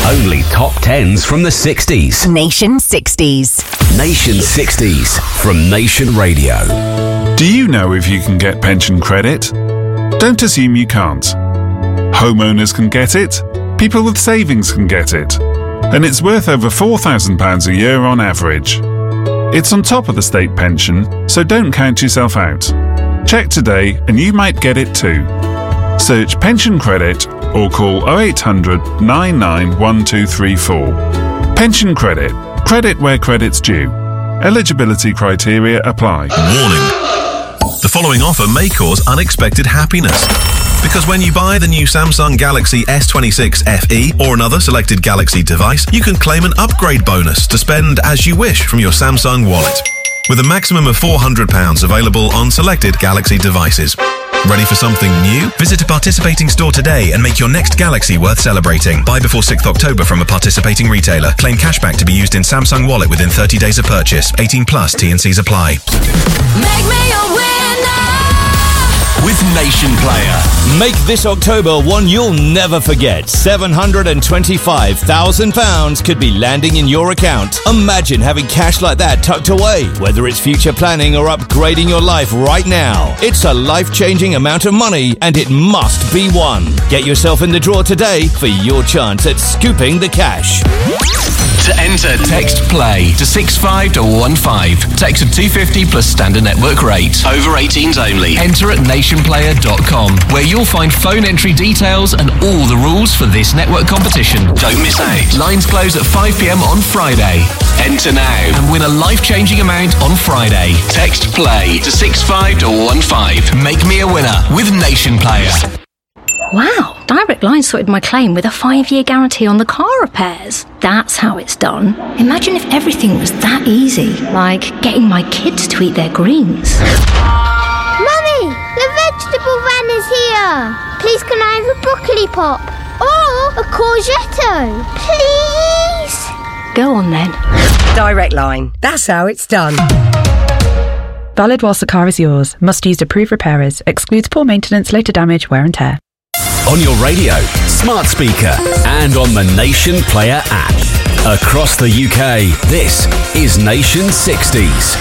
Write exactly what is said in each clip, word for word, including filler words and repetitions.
Only top tens from the sixties. Nation sixties. Nation sixties from Nation Radio. Do you know if you can get pension credit? Don't assume you can't. Homeowners can get it. People with savings can get it. And it's worth over four thousand pounds a year on average. It's on top of the state pension, so don't count yourself out. Check today and you might get it too. Search pension credit or call oh eight hundred, nine nine one two three four. Pension credit. Credit where credit's due. Eligibility criteria apply. Warning. The following offer may cause unexpected happiness. Because when you buy the new Samsung Galaxy S twenty-six F E or another selected Galaxy device, you can claim an upgrade bonus to spend as you wish from your Samsung wallet. With a maximum of four hundred pounds available on selected Galaxy devices. Ready for something new? Visit a participating store today and make your next Galaxy worth celebrating. Buy before sixth of October from a participating retailer. Claim cashback to be used in Samsung Wallet within thirty days of purchase. eighteen plus, T and C's apply. Make me a winner with Nation Player. Make this October one you'll never forget. seven hundred twenty-five thousand pounds could be landing in your account. Imagine having cash like that tucked away. Whether it's future planning or upgrading your life right now, it's a life-changing amount of money and it must be won. Get yourself in the draw today for your chance at scooping the cash. To enter, text PLAY to six five one one five. Text of two fifty plus standard network rate. Over eighteens only. Enter at nation player dot com, where you'll find phone entry details and all the rules for this network competition. Don't miss out. Lines close at five p.m. on Friday. Enter now and win a life-changing amount on Friday. Text PLAY to six five one one five. Make me a winner with Nation Player. Wow, Direct Line sorted my claim with a five-year guarantee on the car repairs. That's how it's done. Imagine if everything was that easy, like getting my kids to eat their greens. Mummy, the vegetable van is here. Please can I have a broccoli pop? Or a courgette? Please? Go on then. Direct Line. That's how it's done. Valid whilst the car is yours. Must use approved repairers. Excludes poor maintenance, later damage, wear and tear. On your radio, smart speaker, and on the Nation Player app. Across the U K, this is Nation sixties.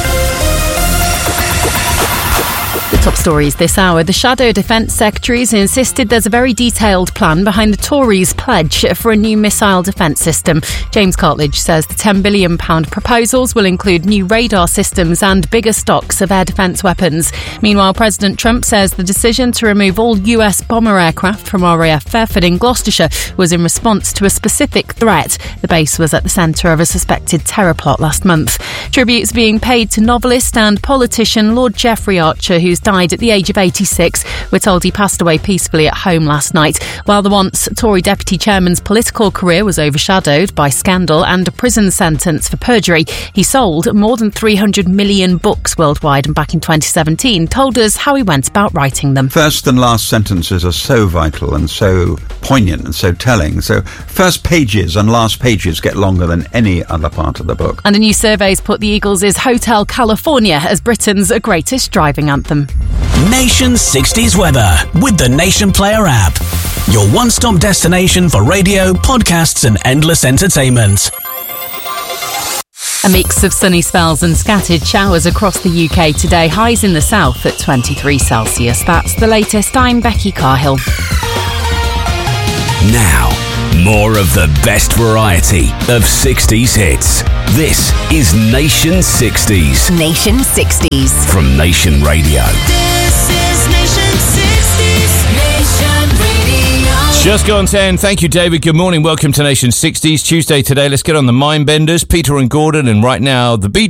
The top stories this hour. The Shadow Defence Secretaries insisted there's a very detailed plan behind the Tories' pledge for a new missile defence system. James Cartledge says the ten billion pounds proposals will include new radar systems and bigger stocks of air defence weapons. Meanwhile, President Trump says the decision to remove all U S bomber aircraft from R A F Fairford in Gloucestershire was in response to a specific threat. The base was at the centre of a suspected terror plot last month. Tributes being paid to novelist and politician Lord Geoffrey Archer, who's died at the age of eighty-six. We're told he passed away peacefully at home last night. While the once Tory deputy chairman's political career was overshadowed by scandal and a prison sentence for perjury, he sold more than three hundred million books worldwide, and back in twenty seventeen told us how he went about writing them. First and last sentences are so vital and so poignant and so telling. So first pages and last pages get longer than any other part of the book. And a new survey's put the Eagles' Hotel California as Britain's greatest driving anthem. Nation sixties weather with the Nation Player app. Your one-stop destination for radio, podcasts and endless entertainment. A mix of sunny spells and scattered showers across the U K today. Highs in the south at twenty-three Celsius. That's the latest. I'm Becky Carhill. Now, more of the best variety of sixties hits. This is Nation sixties. Nation sixties. From Nation Radio. This is Nation sixties, Nation Radio. Just gone ten. Thank you, David. Good morning. Welcome to Nation sixties. Tuesday today. Let's get on the Mindbenders. Peter and Gordon, and right now, the Beach